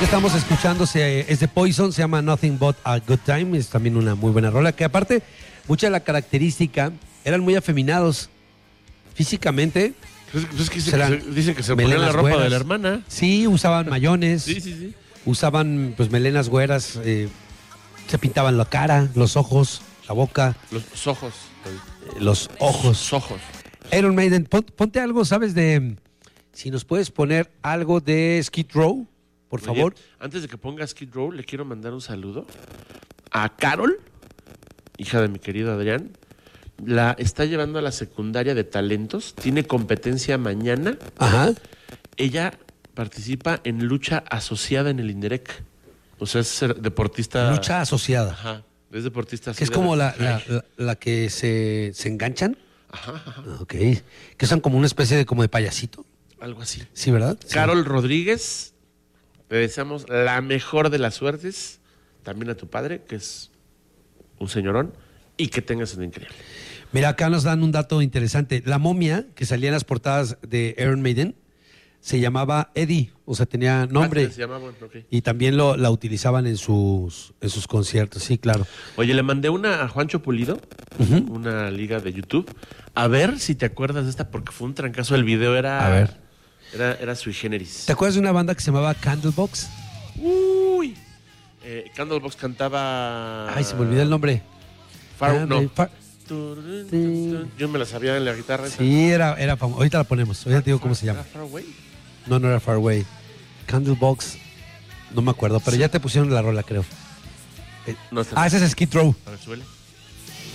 que estamos escuchando es de Poison, se llama Nothing But a Good Time. Es también una muy buena rola, que aparte, mucha de la característica, eran muy afeminados físicamente. Pues que dicen que se ponían la ropa güeras de la hermana. Sí, usaban mayones. Sí. Usaban pues melenas güeras, se pintaban la cara, los ojos, la boca. Los ojos. Los ojos. Los ojos. Iron Maiden, ponte algo, ¿sabes? Si nos puedes poner algo de Skid Row, por favor. Oye, antes de que pongas Skid Row, le quiero mandar un saludo a Carol, hija de mi querido Adrián. La está llevando a la secundaria de talentos. Tiene competencia mañana. Ajá. Ella participa en lucha asociada en el INDEREC. O sea, es deportista. Lucha asociada. Ajá. Es deportista. Que es como la que se enganchan. Ajá. Ok. Que son como una especie de como de payasito. Algo así. Sí, ¿verdad? Carol Rodríguez, te deseamos la mejor de las suertes. También a tu padre, que es un señorón, y que tengas un increíble. Mira, acá nos dan un dato interesante. La momia que salía en las portadas de Iron Maiden se llamaba Eddie, o sea, tenía nombre. Se llamaba, okay. Y también la utilizaban en sus conciertos, sí, claro. Oye, le mandé una a Juancho Pulido, una liga de YouTube, a ver si te acuerdas de esta, porque fue un trancazo. El video era... A ver. Era sui generis. ¿Te acuerdas de una banda que se llamaba Candlebox? Uy. Candlebox cantaba... Ay, se me olvidó el nombre. Yo me la sabía en la guitarra. Sí, era famoso. Ahorita la ponemos. Ahorita te digo cómo se llama. ¿Era Far Away? No era Far Away. Candlebox. No me acuerdo, pero ya te pusieron la rola, creo. No, ese es Skid Row. A ver, suele.